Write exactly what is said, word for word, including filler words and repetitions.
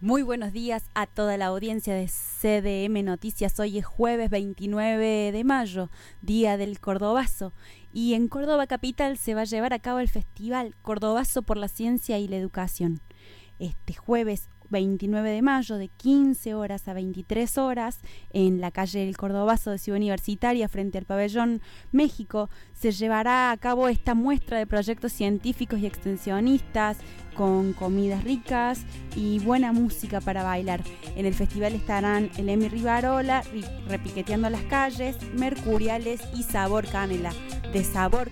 Muy buenos días a toda la audiencia de C D M Noticias. Hoy es jueves veintinueve de mayo, Día del Cordobazo, y en Córdoba Capital se va a llevar a cabo el Festival Cordobazo por la Ciencia y la Educación. Este jueves veintinueve de mayo, de quince horas a veintitrés horas, en la calle El Cordobazo de Ciudad Universitaria, frente al Pabellón México, se llevará a cabo esta muestra de proyectos científicos y extensionistas, con comidas ricas y buena música para bailar. En el festival estarán el Emi Rivarola, Repiqueteando las Calles, Mercuriales y Sabor Canela. De Sabor